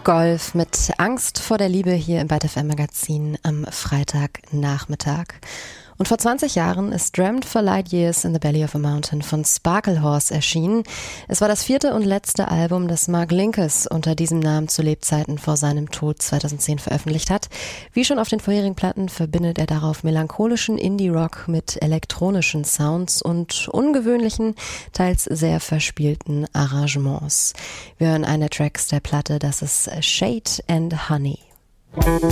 Golf mit Angst vor der Liebe hier im Byte FM Magazin am Freitagnachmittag. Und vor 20 Jahren ist Dreamt for Light Years in the Belly of a Mountain von Sparklehorse erschienen. Es war das 4. und letzte Album, das Mark Linkous unter diesem Namen zu Lebzeiten vor seinem Tod 2010 veröffentlicht hat. Wie schon auf den vorherigen Platten verbindet er darauf melancholischen Indie-Rock mit elektronischen Sounds und ungewöhnlichen, teils sehr verspielten Arrangements. Wir hören einen der Tracks der Platte, das ist Shade and Honey.